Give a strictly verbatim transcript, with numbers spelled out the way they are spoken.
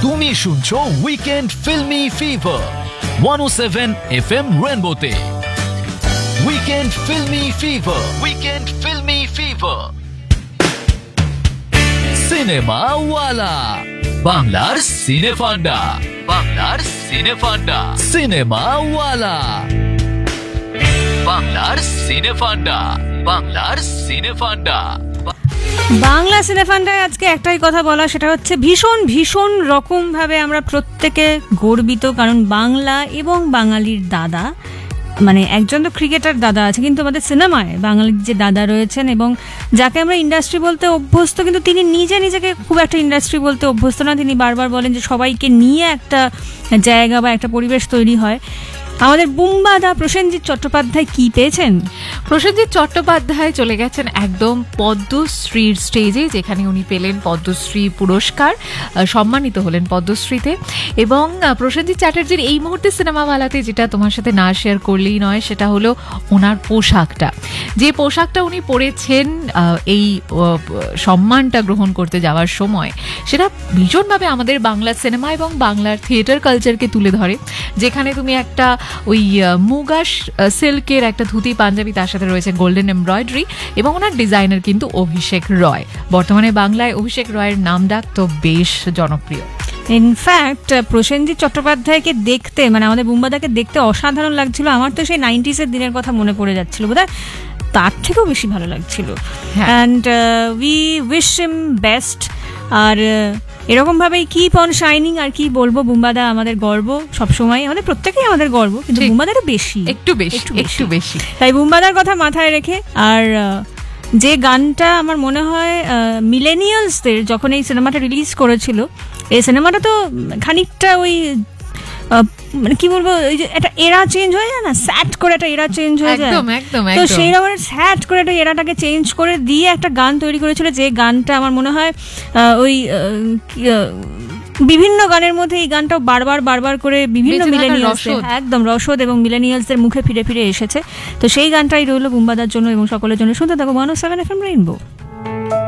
তুমি শুনছো weekend filmi fever one ও seven F M রেনবোতে। Weekend filmi fever, weekend filmi fever. Cinema ওয়ালা, বাংলার সিনে ফান্ডা, বাংলার সিনে ফান্ডা। সিনেমা ওয়ালা, বাংলার সিনে ফান্ডা, বাংলার সিনে ফান্ডা। বাংলা সিনেফান্ডায় আজকে একটাই কথা বলা, সেটা হচ্ছে ভীষণ ভীষণ রকম ভাবে আমরা প্রত্যেকে গর্বিত, কারণ বাংলা এবং বাঙালির দাদা, মানে একজন তো ক্রিকেটার দাদা আছে, কিন্তু আমাদের সিনেমায় বাঙালির যে দাদা রয়েছেন এবং যাকে আমরা ইন্ডাস্ট্রি বলতে অভ্যস্ত, কিন্তু তিনি নিজে নিজেকে খুব একটা ইন্ডাস্ট্রি বলতে অভ্যস্ত না। তিনি বারবার বলেন যে সবাইকে নিয়ে একটা জায়গা বা একটা পরিবেশ তৈরি হয়। আমাদের বুম্বাদা প্রসেনজিৎ চট্টোপাধ্যায় কি পেয়েছেন? প্রসেনজিৎ চট্টোপাধ্যায় চলে গেছেন একদম পদ্মশ্রীর স্টেজে, যেখানে উনি পেলেন পদ্মশ্রী পুরস্কার, সম্মানিত হলেন পদ্মশ্রীতে। এবং প্রসেনজিৎ চ্যাটার্জির এই মুহূর্তে সিনেমাওয়ালাতে যেটা তোমার সাথে না শেয়ার করলেই নয়, সেটা হলো ওনার পোশাকটা। যে পোশাকটা উনি পরেছেন এই সম্মানটা গ্রহণ করতে যাওয়ার সময়, সেটা ভীষণভাবে আমাদের বাংলা সিনেমা এবং বাংলার থিয়েটার কালচারকে তুলে ধরে। যেখানে তুমি একটা ওই মুগা সিল্কের একটা ধুতি পাঞ্জাবি, তার সাথে রয়েছে গোল্ডেন এমব্রয়ডারি, এবং ওনার ডিজাইনার কিন্তু অভিষেক রয়। বর্তমানে বাংলায় অভিষেক রয়ের নাম ডাক তো বেশ জনপ্রিয়। ইনফ্যাক্ট প্রসেনজিৎ চট্টোপাধ্যায়কে দেখতে, মানে আমাদের বুম্বাদাকে দেখতে অসাধারণ লাগছিল। আমার তো সেই নাইনটিসের দিনের কথা মনে পড়ে যাচ্ছিল, বোধহয় তার থেকেও বেশি ভালো লাগছিল। And we wish him best. আর এরকম ভাবেই কিপ অন শাইনিং। আর কি বলবো, বুম্বাদা আমাদের গর্ব সবসময়, আমাদের প্রত্যেকেই আমাদের গর্ব, কিন্তু বুম্বাদাটা বেশি, একটু বেশি একটু বেশি তাই বুম্বাদার কথা মাথায় রেখে। আর যে গানটা আমার মনে হয় মিলেনিয়ালসদের যখন এই সিনেমাটা রিলিজ করেছিল, এই সিনেমাটা তো খানিকটা ওই মানে কি বলবো, ওই যে একটা এরা চেঞ্জ হয়ে যায় না, স্যাট করে একটা এরা চেঞ্জ হয়ে যায়, তো সেই রকম স্যাট করে একটা এরাটাকে চেঞ্জ করে দিয়ে একটা গান তৈরি করেছিল, যে গানটা আমার মনে হয় ওই বিভিন্ন গানের মধ্যে এই গানটাও বারবার বারবার করে বিভিন্ন মিলেনিয়ালস, একদম রসদ এবং মিলেনিয়ালসদের মুখে ফিরে ফিরে এসেছে। তো সেই গানটাই রইল বুম্বাদার জন্য এবং সকলের জন্য। শুনতে থাকো ওয়ান ও সেভেন এফ এম রেইনবো।